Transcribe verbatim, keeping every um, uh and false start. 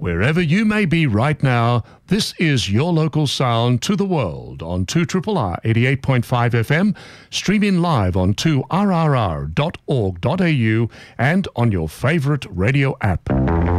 Wherever you may be right now, this is your local sound to the world on two R R R eighty-eight point five F M, streaming live on two R R R dot org dot A U and on your favorite radio app.